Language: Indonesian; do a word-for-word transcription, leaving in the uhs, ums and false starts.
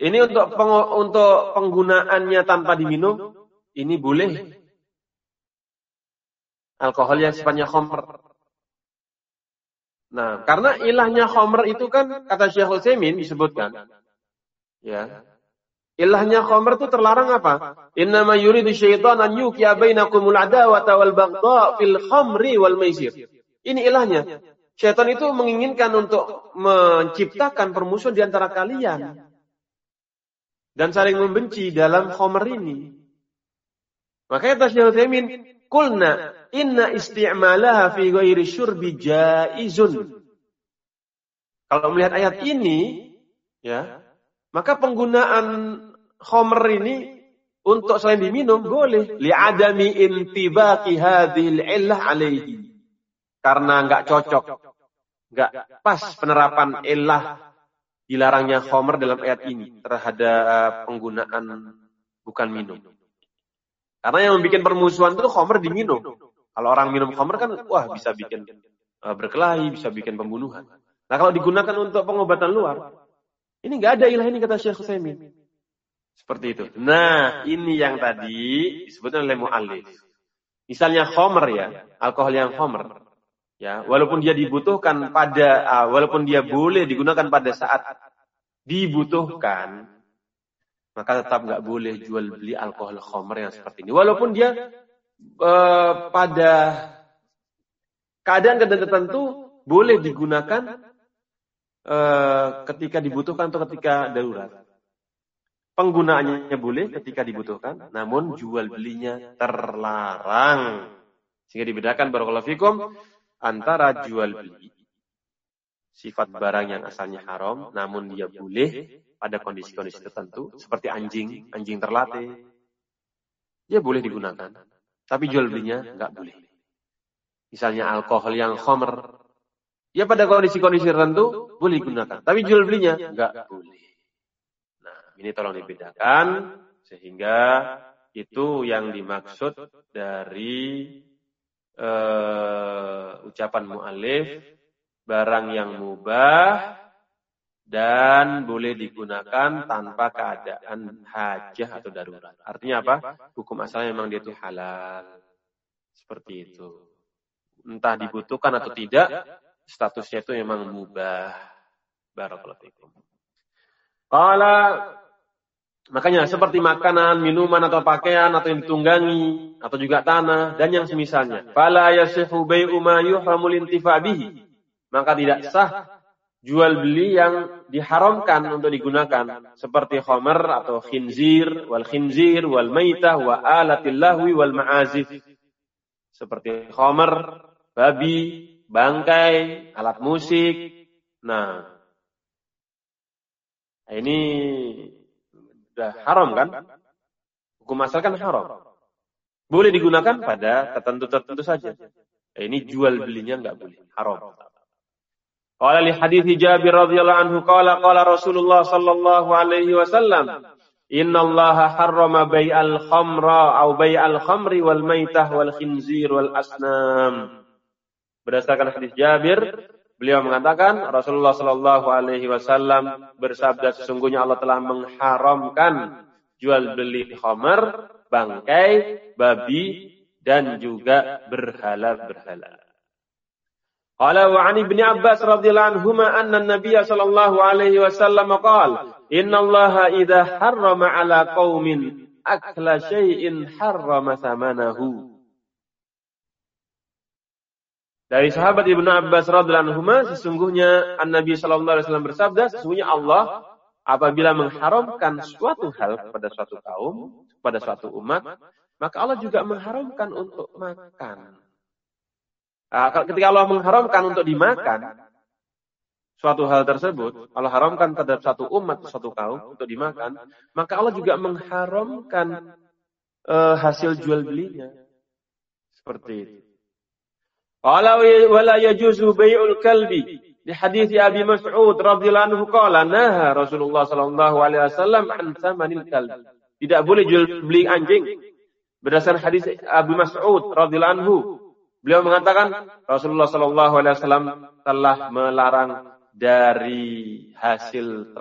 Ini untuk peng- untuk penggunaannya tanpa diminum, ini boleh. Alkohol yang sifatnya khamr. Nah, karena ilahnya khamr itu kan kata Syekh Utsaimin disebutkan, ya. Ilahnya khamr itu terlarang apa? Innama yuridu syaitan an yuqiya bainakumul adawata wal baghdha fil khamri wal maisir. Ini ilahnya. Syaitan itu menginginkan untuk menciptakan permusuhan di antara kalian dan saling membenci dalam khamr ini. Makanya kata Syekh Utsaimin, qulna inna isti'malaha fi ghairi syurbi jaizun. Kalau melihat ayat ini, ya, maka penggunaan khamr ini untuk selain diminum boleh. Li'adami intibaqi hadhil illah alaihi. Karena enggak cocok, enggak pas penerapan illah dilarangnya khamr dalam ayat ini terhadap penggunaan bukan minum. Karena yang membuat permusuhan itu khamr diminum. Kalau orang minum khamr kan wah bisa bikin uh, berkelahi, bisa bikin pembunuhan. Nah kalau digunakan untuk pengobatan luar, ini enggak ada ilah ini kata Syekh Utsaimin. Seperti itu. Nah, ini yang tadi disebutkan oleh muallif. Misalnya khamr ya, alkohol yang khamr. Ya, walaupun dia dibutuhkan pada uh, walaupun dia boleh digunakan pada saat dibutuhkan, maka tetap enggak boleh jual beli alkohol khamr yang seperti ini. Walaupun dia uh, pada keadaan-keadaan tertentu boleh digunakan uh, ketika dibutuhkan atau ketika darurat. Penggunaannya boleh ketika dibutuhkan, namun jual belinya terlarang. Sehingga dibedakan barakallahu fikum antara jual beli sifat barang yang asalnya haram, namun dia boleh pada kondisi-kondisi tertentu, seperti anjing, anjing terlatih, dia boleh digunakan, tapi jual belinya enggak boleh. Misalnya alkohol yang khamr, ya pada kondisi-kondisi tertentu boleh digunakan, tapi jual belinya enggak boleh. Nah, ini tolong dibedakan, sehingga itu yang dimaksud dari uh, ucapan mu'alif, barang yang mubah dan boleh digunakan tanpa keadaan hajah atau darurat. Artinya apa? Hukum asalnya memang dia itu halal. Seperti itu. Entah dibutuhkan atau tidak, statusnya itu memang mubah. Barakallahu fikum. Qala, makanya seperti makanan, minuman atau pakaian atau yang ditunggangi atau juga tanah dan yang semisalnya. Fala yasihu bai'u ma yuhramul intifa' bihi. Maka tidak sah jual beli yang diharamkan untuk digunakan seperti khamr atau khinzir wal khinzir wal maitah wa alatil lahwi wal ma'azif. Seperti khamr, babi, bangkai, alat musik. Nah, ini sudah haram kan? Hukum asal kan haram. Boleh digunakan pada tertentu-tertentu saja. Ini jual belinya enggak boleh, haram. Qala li hadits Jabir radhiyallahu anhu qala qala Rasulullah sallallahu alaihi wasallam innallaha harrama bai'al khamra au bai'al khamri wal maitah wal khinzir wal asnam. Berdasarkan hadis Jabir, beliau mengatakan Rasulullah sallallahu alaihi wasallam bersabda sesungguhnya Allah telah mengharamkan jual beli khamr, bangkai, babi dan juga berhala-berhala. Qala wa 'an Ibnu Abbas radhiyallahu anhuma anna an-nabiy sallallahu alaihi wasallam qala innallaha idza harrama 'ala qaumin akla syai'in harrama thamanahu. Dari sahabat Ibnu Abbas radhiyallahu anhuma sesungguhnya an-nabi sallallahu alaihi wasallam bersabda sesungguhnya Allah apabila mengharamkan suatu hal kepada suatu kaum, kepada suatu umat, maka Allah juga mengharamkan untuk makan. Nah, ketika Allah mengharamkan untuk dimakan suatu hal tersebut, Allah haramkan terhadap satu umat, satu kaum untuk dimakan, maka Allah juga mengharamkan uh, hasil jual belinya. Seperti itu. Qala wala yajuzu bai'ul kalbi. Di hadis Abi Mas'ud radhiyallahu anhu qala naha Rasulullah sallallahu alaihi wasallam an tsamanil kalbi. Tidak boleh jual beli anjing. Berdasarkan hadis Abi Mas'ud radhiyallahu anhu, beliau mengatakan Rasulullah sallallahu alaihi wasallam telah melarang dari hasil